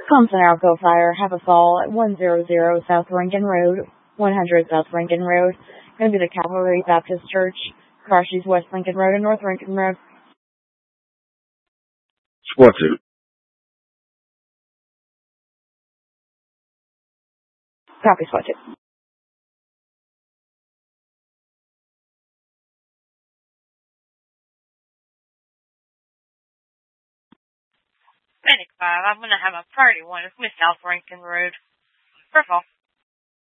Thompson Alco Fire, have a fall at 100 South Rankin Road, 100 South Rankin Road. Going to be the Calvary Baptist Church, Carshies West Lincoln Road and North Rankin Road. Squad 2. Copy, Squad 2. Medic 5, I'm going to have a priority 1 at South Rankin Road. Purple.